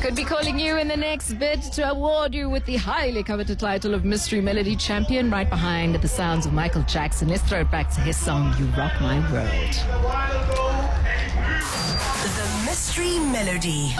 Could be calling you in the next bit to award you with the highly coveted title of Mystery Melody Champion, right behind the sounds of Michael Jackson. Let's throw it back to his song, You Rock My World. The Mystery Melody.